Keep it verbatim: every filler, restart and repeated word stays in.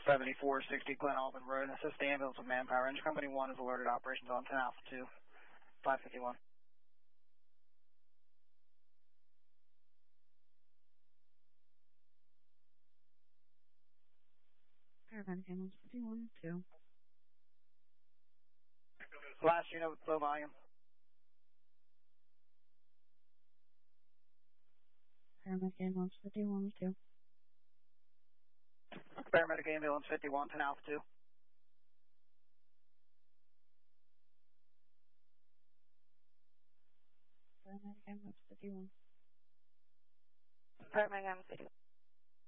seventy-four sixty Glen Albin Road. Assist the ambulance with manpower. Engine Company one is alerted. Operations on ten Alpha two, five fifty-one. Paramedic ambulance fifty-one, two. Last unit with low volume. Paramedic ambulance fifty-one, two. Paramedic ambulance fifty-one, ten Alpha two. Paramedic ambulance fifty-one. Paramedic ambulance fifty-one.